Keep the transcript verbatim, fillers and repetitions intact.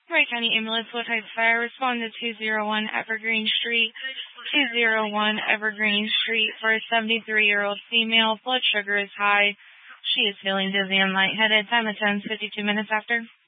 Wright County Ambulance, what type of fire? Respond to two oh one Evergreen Street, two oh one Evergreen Street for a seventy-three-year-old female. Blood sugar is high. She is feeling dizzy and lightheaded. Time of ten, fifty-two minutes after.